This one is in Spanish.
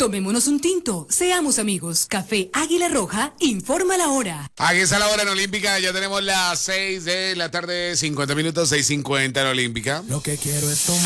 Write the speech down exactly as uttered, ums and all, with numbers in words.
Tomémonos un tinto, seamos amigos. Café Águila Roja, informa la hora. Aquí está la hora en Olímpica, ya tenemos las seis de la tarde, cincuenta minutos, seis cincuenta en Olímpica. Lo que quiero es tomar.